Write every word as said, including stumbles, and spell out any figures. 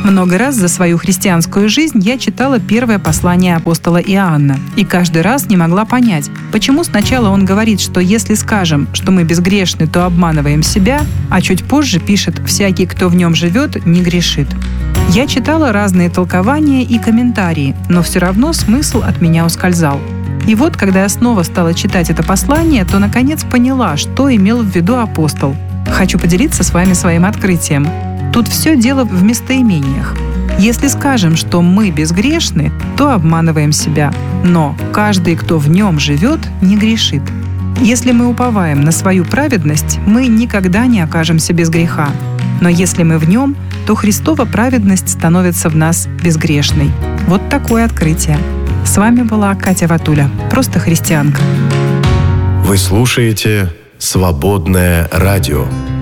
Много раз за свою христианскую жизнь я читала первое послание апостола Иоанна, и каждый раз не могла понять, почему сначала он говорит, что если скажем, что мы безгрешны, то обманываем себя, а чуть позже пишет «всякий, кто в нем живет, не грешит». Я читала разные толкования и комментарии, но все равно смысл от меня ускользал. И вот, когда я снова стала читать это послание, то наконец поняла, что имел в виду апостол. Хочу поделиться с вами своим открытием. Тут все дело в местоимениях. Если скажем, что мы безгрешны, то обманываем себя, но каждый, кто в нем живет, не грешит. Если мы уповаем на свою праведность, мы никогда не окажемся без греха. Но если мы в нем, то Христова праведность становится в нас безгрешной. Вот такое открытие. С вами была Катя Ватуля, просто христианка. Вы слушаете «Свободное радио».